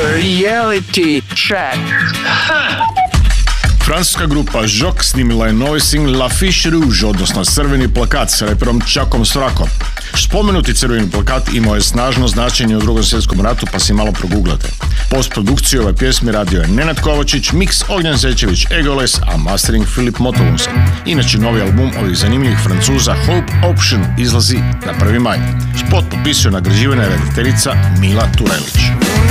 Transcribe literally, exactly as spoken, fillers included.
Reality check. Francuska grupa Žok snimila je novi singl La Fiche Rouge, odnosno Crveni plakat s reperom Chuckom Svrrakom. Spomenuti crveni plakat imao je snažno značenje u Drugom svjetskom ratu, pa si malo proguglate. Postprodukciju ove pjesme radio je Nenad Kovačić, mix Ognjen Zečević Egoles, a mastering Filip Motolunski. Inače, novi album ovih zanimljivih Francuza Hope Option izlazi na prvi maj. Spot potpisuje nagrađivana redateljica Mila Turelić.